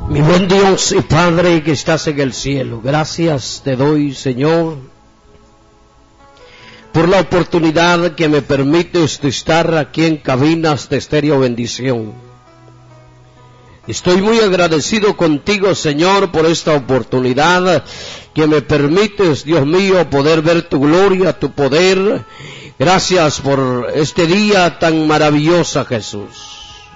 Mi buen Dios y Padre que estás en el cielo, gracias te doy, Señor, por la oportunidad que me permites de estar aquí en cabinas de Estéreo Bendición. Estoy muy agradecido contigo, Señor, por esta oportunidad que me permites, Dios mío, poder ver tu gloria, tu poder. Gracias por este día tan maravilloso, Jesús.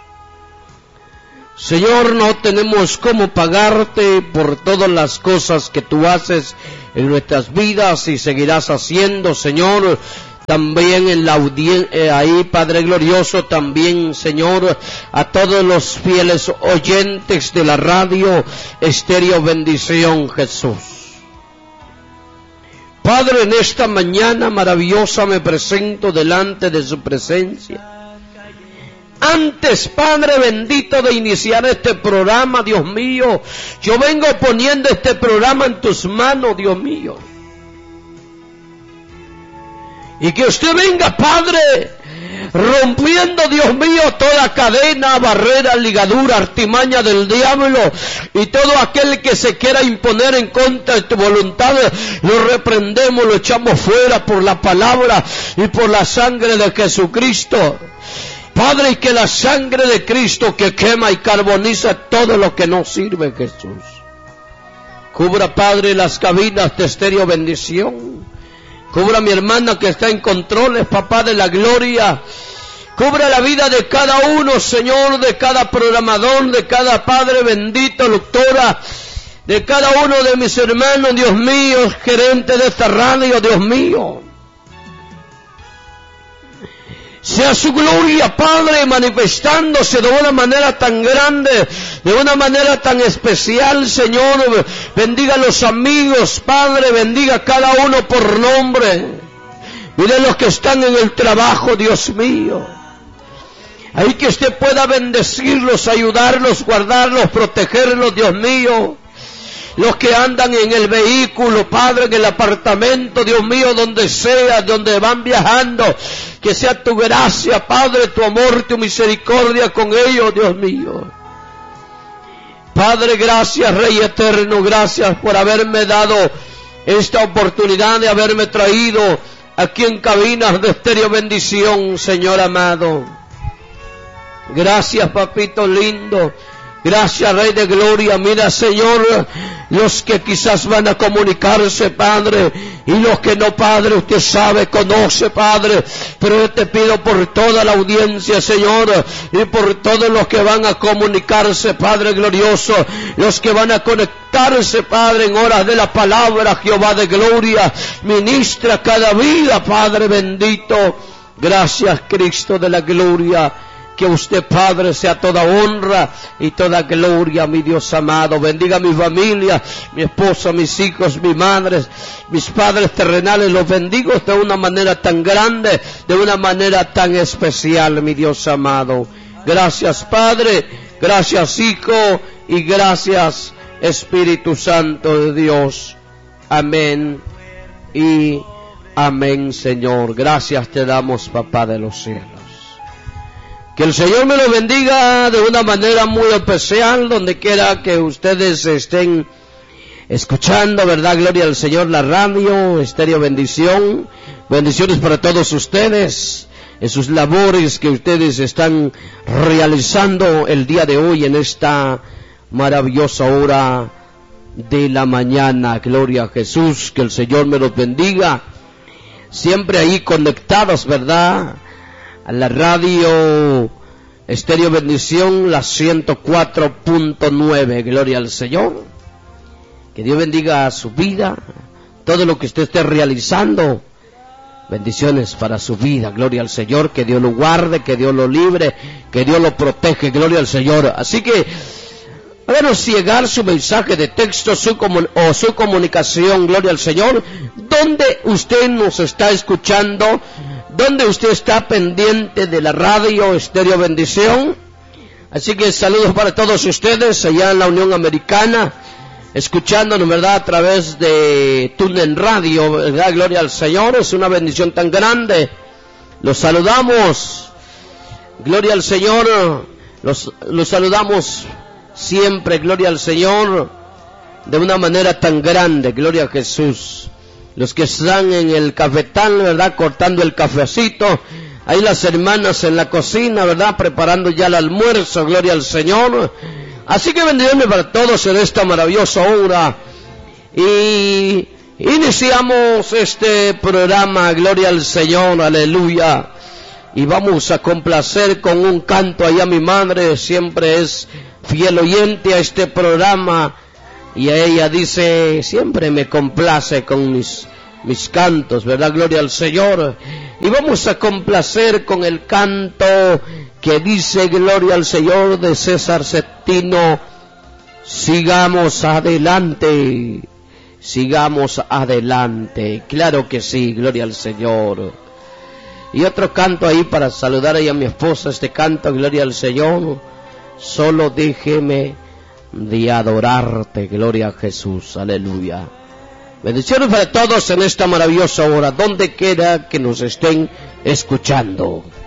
Señor, no tenemos cómo pagarte por todas las cosas que tú haces en nuestras vidas y seguirás haciendo, Señor. También en la audiencia, ahí, Padre glorioso, también, Señor, a todos los fieles oyentes de la radio Estéreo Bendición, Jesús. Padre, en esta mañana maravillosa me presento delante de su presencia. Antes, Padre bendito, de iniciar este programa, Dios mío, yo vengo poniendo este programa en tus manos, Dios mío. Y que usted venga, Padre, rompiendo, Dios mío, toda cadena, barrera, ligadura, artimaña del diablo y todo aquel que se quiera imponer en contra de tu voluntad, lo reprendemos, lo echamos fuera por la palabra y por la sangre de Jesucristo. Padre, y que la sangre de Cristo que quema y carboniza todo lo que no sirve, Jesús. Cubra, Padre, las cabinas de Estéreo Bendición. Cubra a mi hermana que está en controles, papá de la gloria. Cubra la vida de cada uno, Señor, de cada programador, de cada Padre bendito, doctora, de cada uno de mis hermanos, Dios mío, gerente de esta radio, Dios mío. Sea su gloria, Padre, manifestándose de una manera tan grande, de una manera tan especial, Señor. Bendiga a los amigos, Padre, bendiga a cada uno por nombre. Mire los que están en el trabajo, Dios mío. Ahí que usted pueda bendecirlos, ayudarlos, guardarlos, protegerlos, Dios mío. Los que andan en el vehículo, Padre, en el apartamento, Dios mío, donde sea, donde van viajando, que sea tu gracia, Padre, tu amor, tu misericordia con ellos, Dios mío. Padre, gracias, Rey eterno, gracias por haberme dado esta oportunidad de haberme traído aquí en cabinas de Estéreo Bendición, Señor amado. Gracias, papito lindo. Gracias, Rey de Gloria. Mira, Señor, los que quizás van a comunicarse, Padre, y los que no, Padre, usted sabe, conoce, Padre, pero yo te pido por toda la audiencia, Señor, y por todos los que van a comunicarse, Padre glorioso, los que van a conectarse, Padre, en horas de la palabra, Jehová de Gloria, ministra cada vida, Padre bendito. Gracias, Cristo de la Gloria. Que usted, Padre, sea toda honra y toda gloria, mi Dios amado. Bendiga a mi familia, mi esposa, mis hijos, mis madres, mis padres terrenales. Los bendigo de una manera tan grande, de una manera tan especial, mi Dios amado. Gracias, Padre. Gracias, Hijo. Y gracias, Espíritu Santo de Dios. Amén. Y amén, Señor. Gracias te damos, Papá de los cielos. Que el Señor me lo bendiga de una manera muy especial, donde quiera que ustedes estén escuchando, ¿verdad? Gloria al Señor, la radio, Estéreo Bendición. Bendiciones para todos ustedes, en sus labores que ustedes están realizando el día de hoy, en esta maravillosa hora de la mañana. Gloria a Jesús, que el Señor me los bendiga. Siempre ahí conectados, ¿verdad? A la radio Estéreo Bendición, la 104.9, gloria al Señor. Que Dios bendiga su vida, todo lo que usted esté realizando. Bendiciones para su vida, gloria al Señor. Que Dios lo guarde, que Dios lo libre, que Dios lo protege, gloria al Señor. Así que háganos llegar su mensaje de texto su comunicación, gloria al Señor, donde usted nos está escuchando, donde usted está pendiente de la radio Estéreo Bendición. Así que saludos para todos ustedes allá en la Unión Americana, escuchándonos, ¿verdad?, a través de TuneIn Radio, ¿verdad? Gloria al Señor, es una bendición tan grande. Los saludamos, gloria al Señor, los saludamos siempre, gloria al Señor, de una manera tan grande, gloria a Jesús. Los que están en el cafetal, ¿verdad?, cortando el cafecito, ahí las hermanas en la cocina, ¿verdad?, preparando ya el almuerzo, gloria al Señor. Así que bendiciones para todos en esta maravillosa hora. Y iniciamos este programa, gloria al Señor, aleluya. Y vamos a complacer con un canto allá. Mi madre siempre es fiel oyente a este programa, y a ella dice, siempre me complace con mis cantos, ¿verdad? Gloria al Señor. Y vamos a complacer con el canto que dice, gloria al Señor, de César Septino, sigamos adelante, sigamos adelante. Claro que sí, gloria al Señor. Y otro canto ahí para saludar ahí a mi esposa, este canto, gloria al Señor, solo déjeme de adorarte, gloria a Jesús, aleluya. Bendiciones para todos en esta maravillosa hora, donde quiera que nos estén escuchando.